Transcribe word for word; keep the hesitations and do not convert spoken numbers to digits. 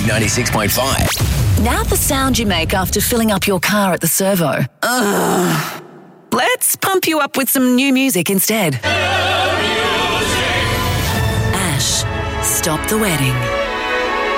Wave ninety-six point five. Now the sound you make after filling up your car at the servo. Ugh. Let's pump you up with some new music instead. Ash, Stop the Wedding.